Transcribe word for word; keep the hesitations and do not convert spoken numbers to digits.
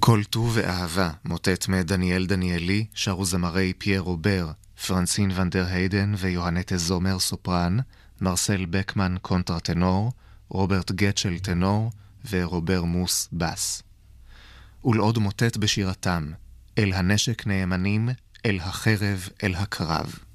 כל טוב ואהבה, מוטט מדניאל דניאלי, שרו זמרי פייר רובר, פרנסין ונדר היידן ויוהנטה זומר סופרן, מרסל בקמן קונטרטנור, רוברט גצ'ל טנור ורובר מוס בס. ולעוד מוטט בשירתם, אל הנשק נאמנים, אל החרב, אל הקרב.